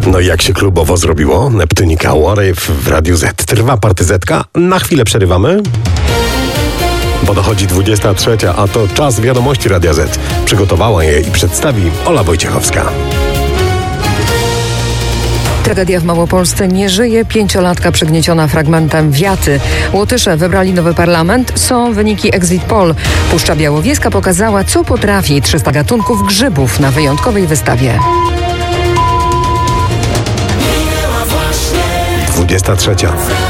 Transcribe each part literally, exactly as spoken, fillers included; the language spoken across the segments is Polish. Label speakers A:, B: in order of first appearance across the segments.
A: No i jak się klubowo zrobiło? Neptunika Warrior w Radiu Z. Trwa partyzetka. Na chwilę przerywamy. Bo dochodzi dwudziesta trzecia, a to czas wiadomości Radia Z. Przygotowała je i przedstawi Ola Wojciechowska.
B: Tragedia w Małopolsce. Nie żyje pięciolatka przygnieciona fragmentem wiaty. Łotysze wybrali nowy parlament. Są wyniki Exit Poll. Puszcza Białowieska pokazała, co potrafi. trzysta gatunków grzybów na wyjątkowej wystawie.
A: dwudziesta trzecia.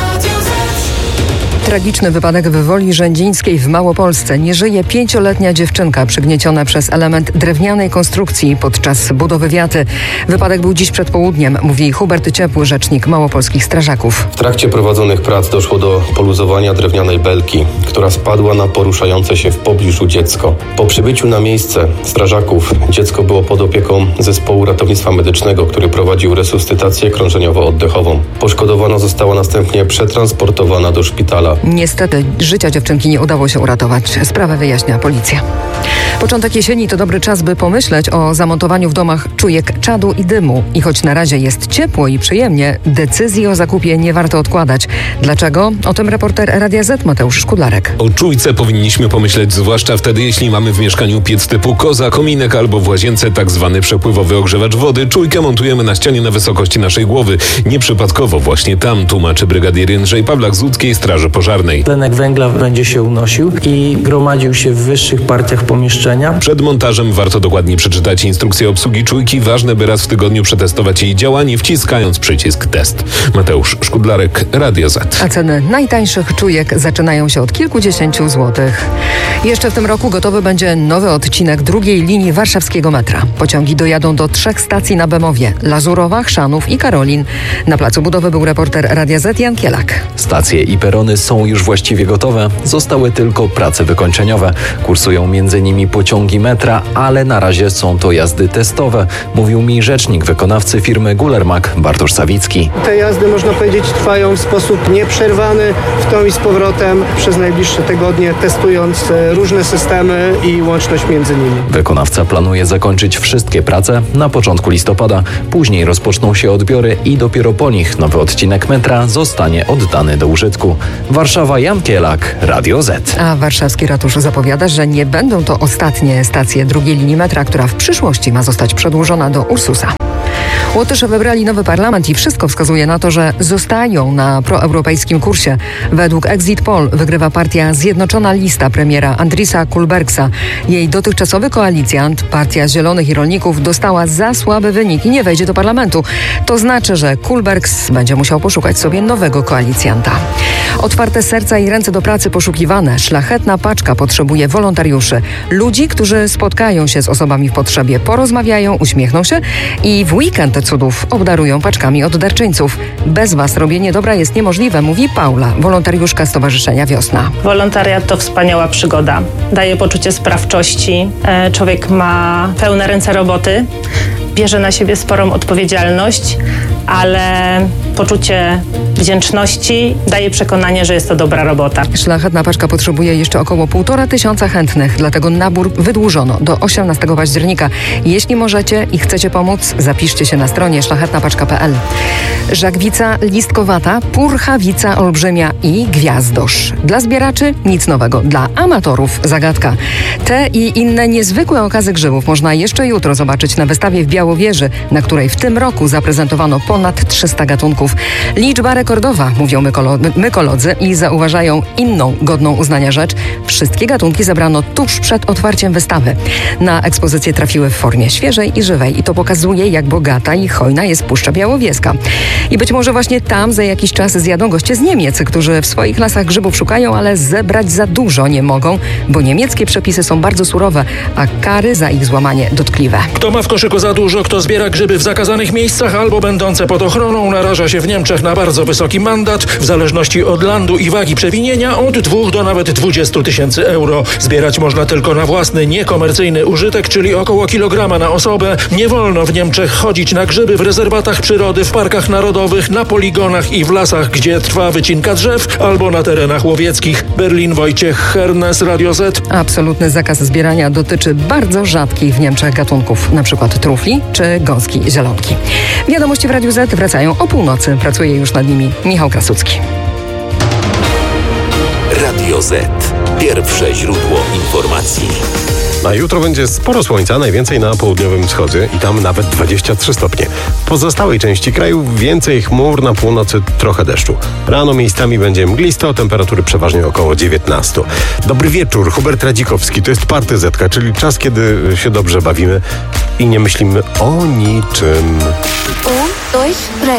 B: Tragiczny wypadek w Woli Rzędzińskiej w Małopolsce. Nie żyje pięcioletnia dziewczynka przygnieciona przez element drewnianej konstrukcji podczas budowy wiaty. Wypadek był dziś przed południem, mówi Hubert Ciepły, rzecznik małopolskich strażaków.
C: W trakcie prowadzonych prac doszło do poluzowania drewnianej belki, która spadła na poruszające się w pobliżu dziecko. Po przybyciu na miejsce strażaków dziecko było pod opieką zespołu ratownictwa medycznego, który prowadził resuscytację krążeniowo-oddechową. Poszkodowana została następnie przetransportowana do szpitala.
B: Niestety życia dziewczynki nie udało się uratować. Sprawę wyjaśnia policja. Początek jesieni to dobry czas, by pomyśleć o zamontowaniu w domach czujek czadu i dymu. I choć na razie jest ciepło i przyjemnie, decyzji o zakupie nie warto odkładać. Dlaczego? O tym reporter Radia Z Mateusz Szkudlarek.
D: O czujce powinniśmy pomyśleć zwłaszcza wtedy, jeśli mamy w mieszkaniu piec typu koza, kominek albo w łazience tak zwany przepływowy ogrzewacz wody. Czujkę montujemy na ścianie na wysokości naszej głowy. Nieprzypadkowo właśnie tam, tłumaczy brygadier Jędrzej Pawlak z Łódzkiej Straży Pożarnej.
E: Tlenek węgla będzie się unosił i gromadził się w wyższych partiach pomieszczenia.
D: Przed montażem warto dokładnie przeczytać instrukcję obsługi czujki. Ważne, by raz w tygodniu przetestować jej działanie, wciskając przycisk test. Mateusz Szkudlarek, Radio Z.
B: A ceny najtańszych czujek zaczynają się od kilkudziesięciu złotych. Jeszcze w tym roku gotowy będzie nowy odcinek drugiej linii warszawskiego metra. Pociągi dojadą do trzech stacji na Bemowie: Lazurowa, Chrzanów i Karolin. Na placu budowy był reporter Radia Z Jan Kielak.
F: Stacje i perony są już właściwie gotowe. Zostały tylko prace wykończeniowe. Kursują między nimi pociągi metra, ale na razie są to jazdy testowe, mówił mi rzecznik wykonawcy firmy Gulermak Bartosz Sawicki.
G: Te jazdy, można powiedzieć, trwają w sposób nieprzerwany, w tą i z powrotem przez najbliższe tygodnie, testując różne systemy i łączność między nimi.
F: Wykonawca planuje zakończyć wszystkie prace na początku listopada. Później rozpoczną się odbiory i dopiero po nich nowy odcinek metra zostanie oddany do użytku. Warszawa, Jan Kielak, Radio Z.
B: A warszawski ratusz zapowiada, że nie będą to ostatnie stacje drugiej linii metra, która w przyszłości ma zostać przedłużona do Ursusa. Łotysze wybrali nowy parlament i wszystko wskazuje na to, że zostają na proeuropejskim kursie. Według Exit Poll wygrywa partia Zjednoczona Lista premiera Andrisa Kulbergsa. Jej dotychczasowy koalicjant, Partia Zielonych i Rolników, dostała za słaby wynik i nie wejdzie do parlamentu. To znaczy, że Kulbergs będzie musiał poszukać sobie nowego koalicjanta. Otwarte serca i ręce do pracy poszukiwane. Szlachetna paczka potrzebuje wolontariuszy. Ludzi, którzy spotkają się z osobami w potrzebie, porozmawiają, uśmiechną się i w weekend cudów obdarują paczkami od darczyńców. Bez was robienie dobra jest niemożliwe, mówi Paula, wolontariuszka Stowarzyszenia Wiosna.
H: Wolontariat to wspaniała przygoda. Daje poczucie sprawczości. Człowiek ma pełne ręce roboty. Bierze na siebie sporą odpowiedzialność, ale poczucie wdzięczności daje przekonanie, że jest to dobra robota.
B: Szlachetna paczka potrzebuje jeszcze około półtora tysiąca chętnych, dlatego nabór wydłużono do osiemnastego października. Jeśli możecie i chcecie pomóc, zapiszcie się na stronie szlachetna paczka kropka p l. Żagwica listkowata, purchawica olbrzymia i gwiazdosz. Dla zbieraczy nic nowego, dla amatorów zagadka. Te i inne niezwykłe okazy grzybów można jeszcze jutro zobaczyć na wystawie w Białowieży, na której w tym roku zaprezentowano ponad trzysta gatunków. Liczba rekordowa, mówią mykolo- mykolodzy i zauważają inną godną uznania rzecz. Wszystkie gatunki zebrano tuż przed otwarciem wystawy. Na ekspozycję trafiły w formie świeżej i żywej i to pokazuje, jak bogata i hojna jest Puszcza Białowieska. I być może właśnie tam za jakiś czas zjadą goście z Niemiec, którzy w swoich lasach grzybów szukają, ale zebrać za dużo nie mogą, bo niemieckie przepisy są bardzo surowe, a kary za ich złamanie dotkliwe.
I: Kto ma w koszyku za dużo, kto zbiera grzyby w zakazanych miejscach albo będące pod ochroną, naraża się w Niemczech na bardzo wysokie wysoki mandat, w zależności od landu i wagi przewinienia od dwóch do nawet dwudziestu tysięcy euro. Zbierać można tylko na własny, niekomercyjny użytek, czyli około kilograma na osobę. Nie wolno w Niemczech chodzić na grzyby w rezerwatach przyrody, w parkach narodowych, na poligonach i w lasach, gdzie trwa wycinka drzew, albo na terenach łowieckich. Berlin, Wojciech Hernes, Radio Z.
B: Absolutny zakaz zbierania dotyczy bardzo rzadkich w Niemczech gatunków, np. trufli czy gąski zielonki. Wiadomości w Radiu Z wracają o północy. Pracuje już nad nimi Michał Krasucki.
J: Radio Z. Pierwsze źródło informacji.
A: A jutro będzie sporo słońca, najwięcej na południowym wschodzie i tam nawet dwadzieścia trzy stopnie. W pozostałej części kraju więcej chmur, na północy trochę deszczu. Rano miejscami będzie mglisto, temperatury przeważnie około dziewiętnaście. Dobry wieczór, Hubert Radzikowski, to jest Party Zetka, czyli czas, kiedy się dobrze bawimy i nie myślimy o niczym.
K: Un, dos, tres.